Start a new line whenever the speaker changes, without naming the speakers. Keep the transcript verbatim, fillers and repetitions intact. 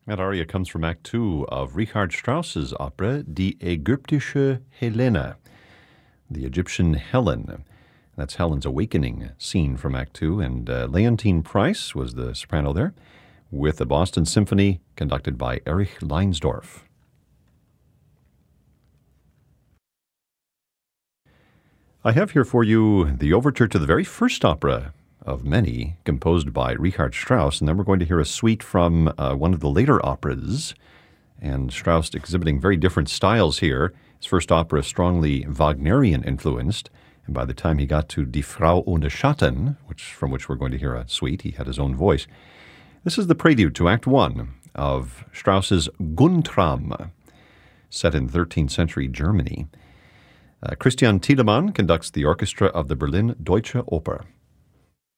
That aria comes from Act Two of Richard Strauss's opera Die Ägyptische Helene, the Egyptian Helen. That's Helen's awakening scene from Act Two, and uh, Leontine Price was the soprano there, with the Boston Symphony conducted by Erich Leinsdorf. I have here for you the overture to the very first opera of many composed by Richard Strauss, and then we're going to hear a suite from uh, one of the later operas, and Strauss exhibiting very different styles here. His first opera strongly Wagnerian influenced, and by the time he got to Die Frau ohne Schatten, which, from which we're going to hear a suite, he had his own voice. This is the prelude to Act One of Strauss's Guntram, set in thirteenth century Germany. Uh, Christian Thielemann conducts the orchestra of the Berlin Deutsche Oper.